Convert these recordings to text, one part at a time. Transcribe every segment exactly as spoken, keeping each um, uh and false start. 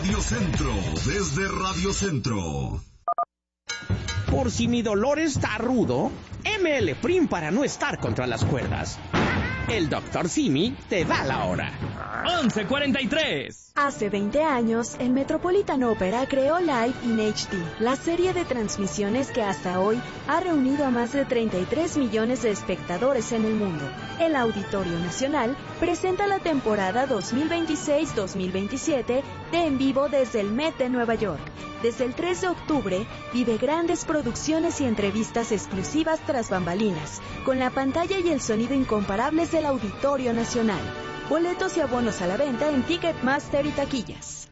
Radio Centro, desde Radio Centro. Por si mi dolor está rudo, M L Prim para no estar contra las cuerdas. El doctor Simi te da la hora. once cuarenta y tres. Hace veinte años, el Metropolitan Opera creó Live in H D, la serie de transmisiones que hasta hoy ha reunido a más de treinta y tres millones de espectadores en el mundo. El Auditorio Nacional presenta la temporada dos mil veintiséis dos mil veintisiete de En Vivo desde el Met de Nueva York. Desde el tres de octubre, vive grandes producciones y entrevistas exclusivas tras bambalinas, con la pantalla y el sonido incomparables del Auditorio Nacional. Boletos y abonos a la venta en Ticketmaster y taquillas.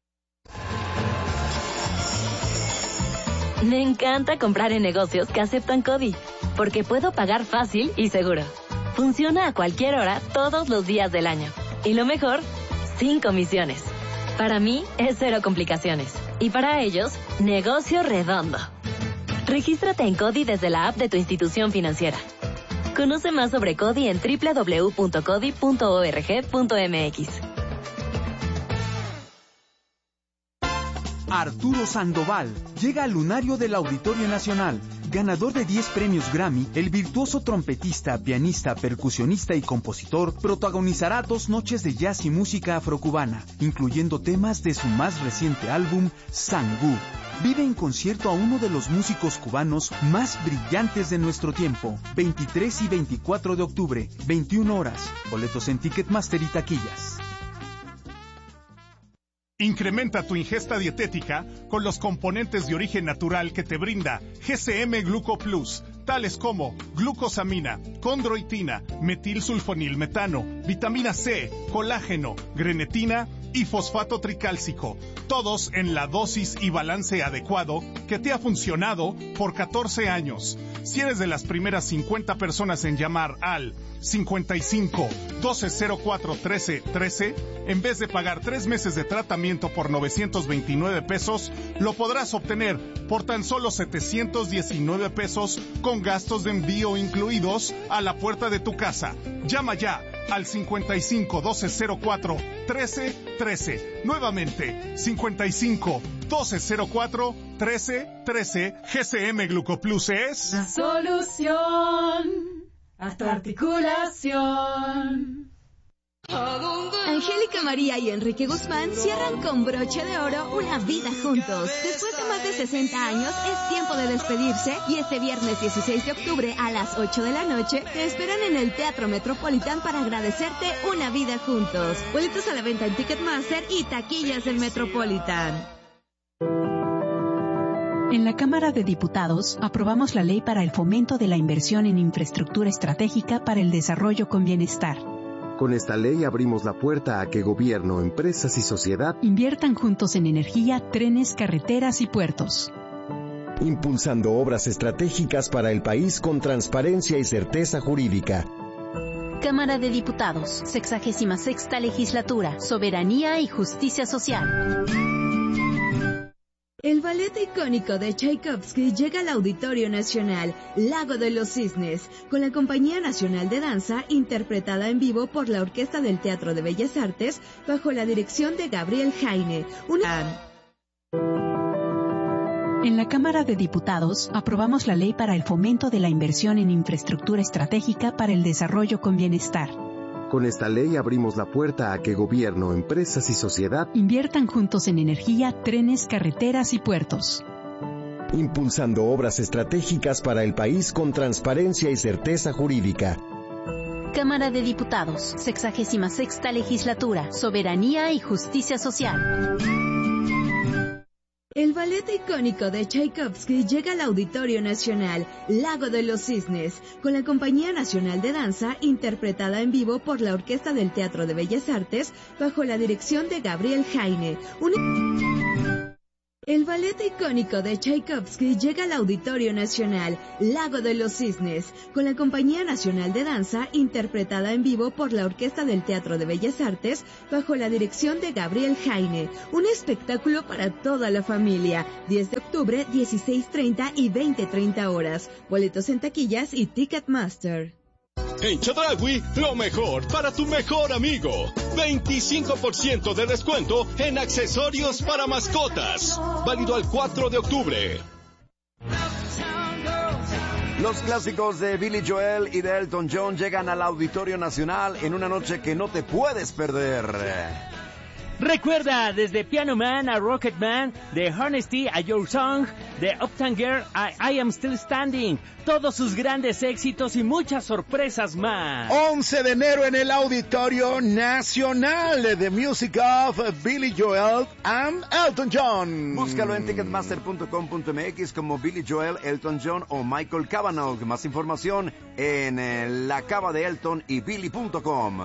Me encanta comprar en negocios que aceptan CODI, porque puedo pagar fácil y seguro. Funciona a cualquier hora, todos los días del año. Y lo mejor, sin comisiones. Para mí, es cero complicaciones. Y para ellos, negocio redondo. Regístrate en CODI desde la app de tu institución financiera. Conoce más sobre CODI en doble u doble u doble u punto codi punto org punto m x. Arturo Sandoval llega al lunario del Auditorio Nacional. Ganador de diez premios Grammy, el virtuoso trompetista, pianista, percusionista y compositor protagonizará dos noches de jazz y música afrocubana, incluyendo temas de su más reciente álbum, Sangú. Vive en concierto a uno de los músicos cubanos más brillantes de nuestro tiempo, veintitrés y veinticuatro de octubre, veintiuna horas. Boletos en Ticketmaster y taquillas. Incrementa tu ingesta dietética con los componentes de origen natural que te brinda G C M Gluco Plus, tales como glucosamina, condroitina, metilsulfonilmetano, vitamina C, colágeno, grenetina y fosfato tricálcico, todos en la dosis y balance adecuado que te ha funcionado por catorce años. Si eres de las primeras cincuenta personas en llamar al cincuenta y cinco, doce cero cuatro, trece, trece, en vez de pagar tres meses de tratamiento por novecientos veintinueve pesos, lo podrás obtener por tan solo setecientos diecinueve pesos con gastos de envío incluidos a la puerta de tu casa. Llama ya al cincuenta y cinco, doce cero cuatro, trece, trece. Nuevamente, cincuenta y cinco, doce cero cuatro, trece, trece. G C M Glucoplus es la solución a tu articulación. Angélica María y Enrique Guzmán cierran con broche de oro una vida juntos. Después de más de sesenta años, es tiempo de despedirse y este viernes dieciséis de octubre a las ocho de la noche te esperan en el Teatro Metropolitan para agradecerte una vida juntos. Boletos a la venta en Ticketmaster y taquillas del Metropolitan. En la Cámara de Diputados aprobamos la ley para el fomento de la inversión en infraestructura estratégica para el desarrollo con bienestar. Con esta ley abrimos la puerta a que gobierno, empresas y sociedad inviertan juntos en energía, trenes, carreteras y puertos. Impulsando obras estratégicas para el país con transparencia y certeza jurídica. Cámara de Diputados, sexagésima sexta legislatura, soberanía y justicia social. El ballet icónico de Tchaikovsky llega al Auditorio Nacional, Lago de los Cisnes, con la Compañía Nacional de Danza, interpretada en vivo por la Orquesta del Teatro de Bellas Artes, bajo la dirección de Gabriel Jaine. Una... En la Cámara de Diputados aprobamos la ley para el fomento de la inversión en infraestructura estratégica para el desarrollo con bienestar. Con esta ley abrimos la puerta a que gobierno, empresas y sociedad inviertan juntos en energía, trenes, carreteras y puertos. Impulsando obras estratégicas para el país con transparencia y certeza jurídica. Cámara de Diputados, sexagésima sexta legislatura, soberanía y justicia social. El ballet icónico de Tchaikovsky llega al Auditorio Nacional, Lago de los Cisnes, con la Compañía Nacional de Danza, interpretada en vivo por la Orquesta del Teatro de Bellas Artes, bajo la dirección de Gabriel Jaine. Una... El ballet icónico de Tchaikovsky llega al Auditorio Nacional, Lago de los Cisnes, con la Compañía Nacional de Danza, interpretada en vivo por la Orquesta del Teatro de Bellas Artes, bajo la dirección de Gabriel Jaine. Un espectáculo para toda la familia. diez de octubre, dieciséis treinta y veinte treinta horas. Boletos en taquillas y Ticketmaster. En Chedraui, lo mejor para tu mejor amigo. veinticinco por ciento de descuento en accesorios para mascotas. Válido al cuatro de octubre. Los clásicos de Billy Joel y de Elton John llegan al Auditorio Nacional en una noche que no te puedes perder. Recuerda, desde Piano Man a Rocket Man, de Honesty a Your Song, de Uptown Girl a I Am Still Standing, todos sus grandes éxitos y muchas sorpresas más. once de enero en el Auditorio Nacional, The Music of Billy Joel and Elton John. Búscalo en ticketmaster punto com punto m x como Billy Joel, Elton John o Michael Cavanaugh. Más información en eh, la cava de Elton y Billy punto com.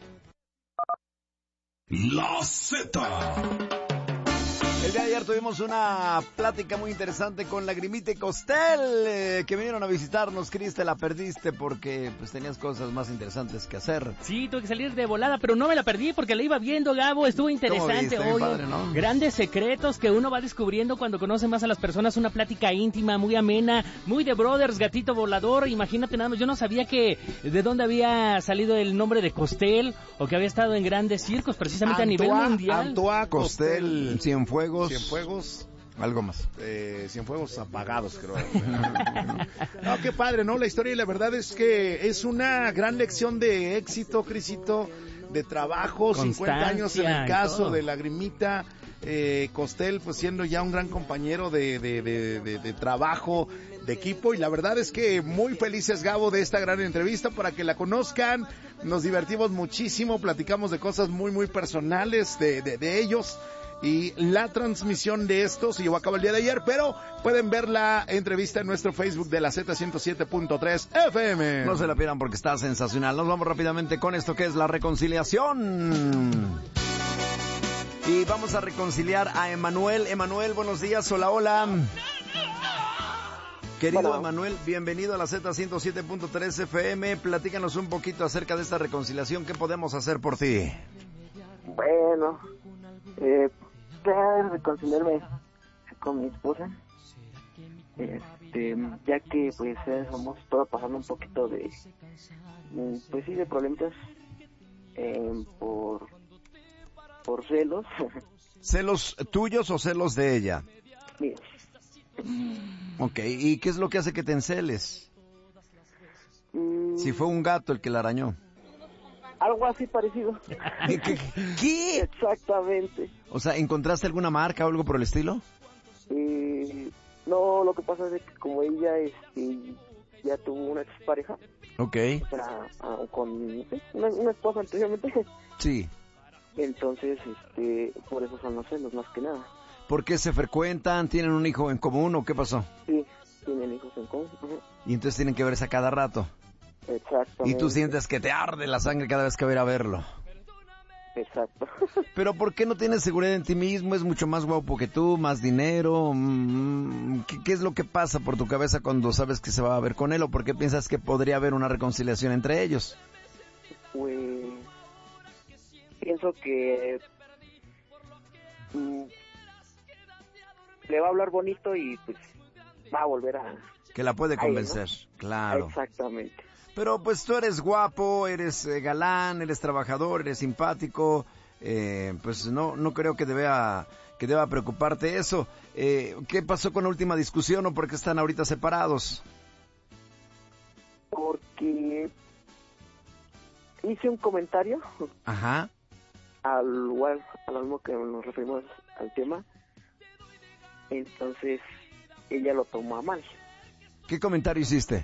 La Z. El día de ayer tuvimos una plática muy interesante con Lagrimita y Costel, eh, que vinieron a visitarnos. Cris, te la perdiste porque pues tenías cosas más interesantes que hacer. Sí, tuve que salir de volada, pero no me la perdí porque la iba viendo, Gabo. Estuvo interesante hoy. ¿No? Grandes secretos que uno va descubriendo cuando conoce más a las personas. Una plática íntima, muy amena, muy de brothers, gatito volador. Imagínate nada más, yo no sabía que de dónde había salido el nombre de Costel o que había estado en grandes circos, precisamente Antoine, a nivel mundial. Antoine Costel, Cienfuegos. Cienfuegos. Algo más. Eh, Cienfuegos apagados, creo. No, qué padre, ¿no? La historia y la verdad es que es una gran lección de éxito, Crisito, de trabajo, cincuenta años en el caso de Lagrimita. Eh, Costel, pues siendo ya un gran compañero de, de, de, de, de trabajo, de equipo, y la verdad es que muy felices, Gabo, de esta gran entrevista para que la conozcan. Nos divertimos muchísimo, platicamos de cosas muy, muy personales de, de, de ellos. Y la transmisión de esto se llevó a cabo el día de ayer, pero pueden ver la entrevista en nuestro Facebook de la Z ciento siete punto tres F M. No se la pierdan porque está sensacional. Nos vamos rápidamente con esto que es la reconciliación. Y vamos a reconciliar a Emanuel. Emanuel, buenos días. Hola, hola. Querido Emanuel, bienvenido a la Z ciento siete punto tres F M. Platícanos un poquito acerca de esta reconciliación. ¿Qué podemos hacer por ti? Bueno, eh, quiero reconciliarme con mi esposa, este, ya que pues hemos estado pasando un poquito de, pues sí, de problemas eh, por, por celos. ¿Celos tuyos o celos de ella? Míos. Ok, ¿y qué es lo que hace que te enceles? Mm. Si fue un gato el que la arañó. Algo así parecido. ¿Qué? ¿Qué? ¿Qué? Exactamente. O sea, ¿encontraste alguna marca o algo por el estilo? Eh, no, lo que pasa es que como ella este, ya tuvo una expareja. Ok. O sea, ah, con ¿sí? una, una esposa anteriormente. Sí. Entonces, este, por eso son los celos, más que nada. ¿Por qué se frecuentan? ¿Tienen un hijo en común o qué pasó? Sí, tienen hijos en común. Uh-huh. Y entonces tienen que verse a cada rato. Exactamente. Y tú sientes que te arde la sangre cada vez que va a ir a verlo. Exacto. Pero ¿por qué no tienes seguridad en ti mismo? Es mucho más guapo que tú, más dinero. ¿Qué, qué es lo que pasa por tu cabeza cuando sabes que se va a ver con él? ¿O por qué piensas que podría haber una reconciliación entre ellos? Pues pienso que mm, le va a hablar bonito y pues va a volver a... Que la puede convencer, ahí, ¿no? Claro. Exactamente. Pero pues tú eres guapo, eres eh, galán, eres trabajador, eres simpático, eh, pues no no creo que deba, que deba preocuparte eso. Eh, ¿Qué pasó con la última discusión o por qué están ahorita separados? Porque hice un comentario. Ajá. Al lugar, al mismo que nos referimos al tema. Entonces ella lo tomó a mal. ¿Qué comentario hiciste?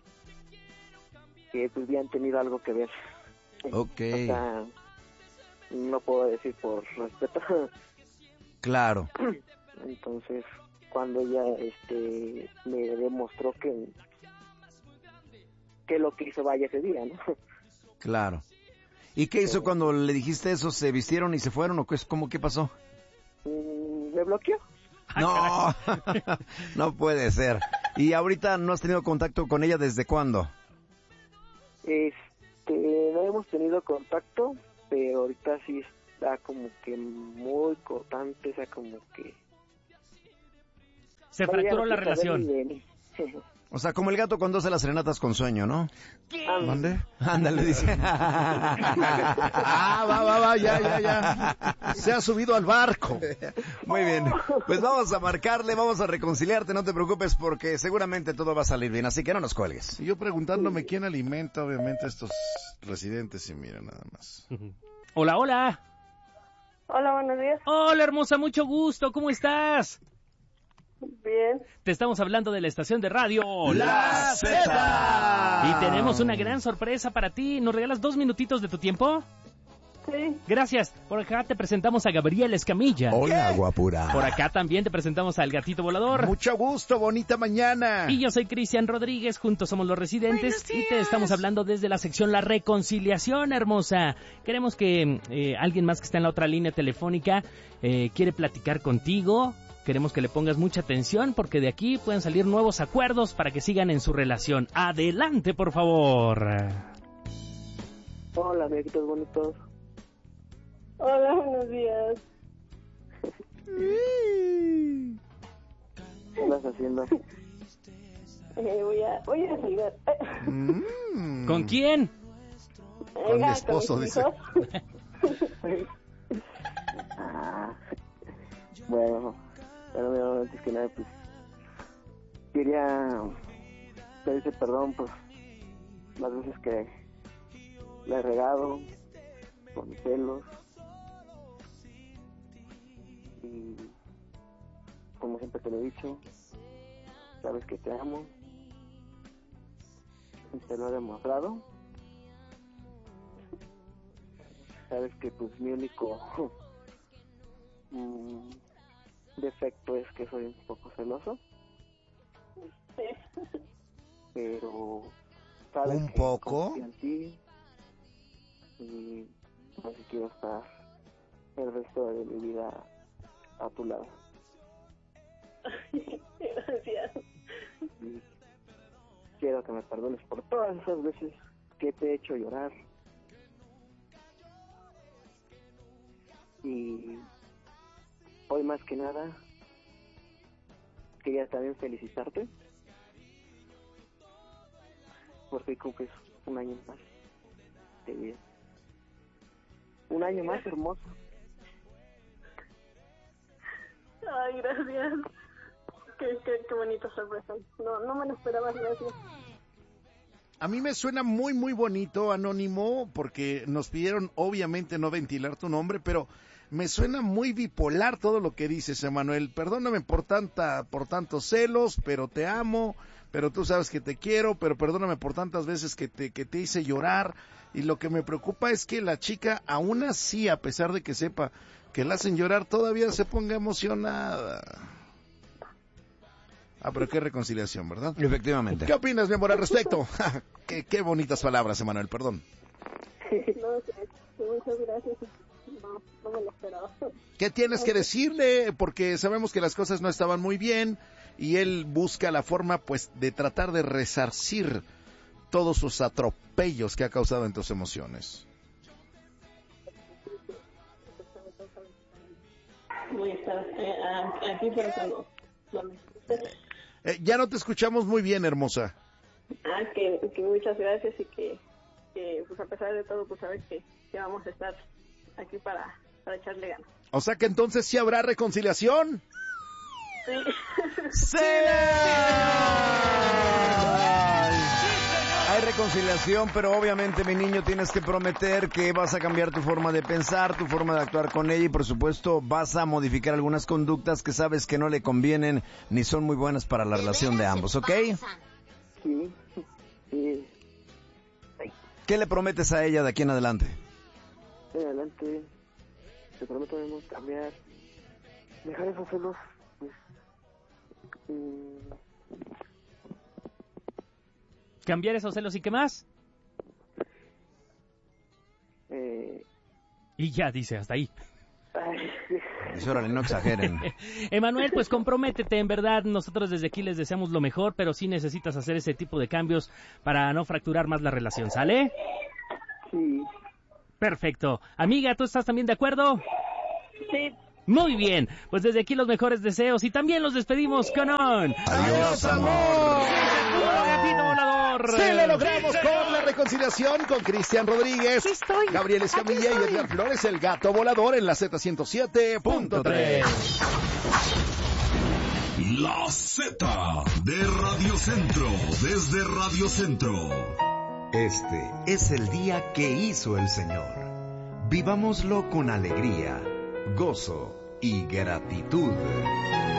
Que pues habían tenido algo que ver. Ok. O sea, no puedo decir por respeto. Claro. Entonces, cuando ella este me demostró que que lo que hizo vaya ese día, ¿no? Claro. ¿Y qué hizo cuando le dijiste eso? ¿Se vistieron y se fueron o qué, cómo, qué pasó? Me bloqueó. No, no puede ser. ¿Y ahorita no has tenido contacto con ella desde cuándo? Este, no hemos tenido contacto, pero ahorita sí está como que muy cortante, o sea, como que... Se fracturó la relación. O sea, como el gato cuando hace las serenatas con sueño, ¿no? ¿Dónde? Ándale, dice. Ah, va, va, va, ya, ya, ya. Se ha subido al barco. Muy bien. Pues vamos a marcarle, vamos a reconciliarte, no te preocupes porque seguramente todo va a salir bien, así que no nos cuelgues. Y yo preguntándome quién alimenta, obviamente, a estos residentes y mira nada más. Hola, hola. Hola, buenos días. Hola, hermosa, mucho gusto, ¿cómo estás? Bien. Te estamos hablando de la estación de radio La Zeta. Y tenemos una gran sorpresa para ti. ¿Nos regalas dos minutitos de tu tiempo? Sí. Gracias. Por acá te presentamos a Gabriel Escamilla. Hola, guapura. Por acá también te presentamos al Gatito Volador. Mucho gusto, bonita mañana. Y yo soy Cristian Rodríguez, juntos somos los residentes y te estamos hablando desde la sección La Reconciliación, hermosa. Queremos que eh, alguien más que está en la otra línea telefónica eh, quiere platicar contigo. Queremos que le pongas mucha atención porque de aquí pueden salir nuevos acuerdos para que sigan en su relación. Adelante, por favor. Hola, amiguitos bonitos. Hola, buenos días. ¿Qué estás haciendo? Eh, voy a, voy a salir. Mm. ¿Con quién? Con mi esposo, dice. Ah, bueno, pero mira, antes que nada, pues quería pedirte perdón por las veces que le he regado, por mis celos. Y como siempre te lo he dicho, sabes que te amo y te lo he demostrado. Sabes que pues mi único mm, defecto es que soy un poco celoso. Sí. Pero sabes ¿Un que poco? confío en ti y no sé si quiero estar el resto de mi vida a tu lado. Gracias. Y quiero que me perdones por todas esas veces que te he hecho llorar. Y hoy más que nada quería también felicitarte porque hoy cumples un año más de vida. Un año más hermoso. Ay, gracias. Qué, qué, qué bonita sorpresa. No, no me lo esperaba, gracias. A mí me suena muy, muy bonito, Anónimo, porque nos pidieron obviamente no ventilar tu nombre, pero me suena muy bipolar todo lo que dices, Emanuel. Perdóname por tanta, por tantos celos, pero te amo, pero tú sabes que te quiero, pero perdóname por tantas veces que te, que te hice llorar. Y lo que me preocupa es que la chica, aún así, a pesar de que sepa que la hacen llorar, todavía se ponga emocionada. Ah, pero qué reconciliación, ¿verdad? Efectivamente. ¿Qué opinas, mi amor, al respecto? qué, qué bonitas palabras, Emanuel, perdón. No sé, muchas gracias. No, no me lo esperaba. ¿Qué tienes que decirle? Porque sabemos que las cosas no estaban muy bien y él busca la forma, pues, de tratar de resarcir todos sus atropellos que ha causado en tus emociones. Voy a estar eh, aquí para cuando lo necesites. Eh, ya no te escuchamos muy bien, hermosa. Ah, que, que muchas gracias y que, que, pues a pesar de todo, pues sabes que, que vamos a estar aquí para, para echarle ganas. O sea que entonces sí habrá reconciliación. Sí. ¡Sí! Hay reconciliación, pero obviamente, mi niño, tienes que prometer que vas a cambiar tu forma de pensar, tu forma de actuar con ella y, por supuesto, vas a modificar algunas conductas que sabes que no le convienen ni son muy buenas para la relación de ambos, ¿ok? Sí. Sí. ¿Qué le prometes a ella de aquí en adelante? De adelante, te prometo debemos cambiar, dejar esos celos, pues, mm, ¿cambiar esos celos y qué más? Eh... Y ya dice, hasta ahí. Pues órale, no exageren. Emanuel, pues comprométete, en verdad, nosotros desde aquí les deseamos lo mejor, pero sí necesitas hacer ese tipo de cambios para no fracturar más la relación, ¿sale? Sí. Perfecto. Amiga, ¿tú estás también de acuerdo? Sí. Muy bien, pues desde aquí los mejores deseos y también los despedimos con un... ¡Adiós, amor! ¡Gatito volador! ¡Sí, lo logramos con la reconciliación con Cristian Rodríguez, Aquí estoy. Gabriel Escamilla y Edgar Flores, el gato volador en la Z ciento siete punto tres. La Z de Radio Centro, desde Radio Centro. Este es el día que hizo el Señor. Vivámoslo con alegría, gozo y gratitud.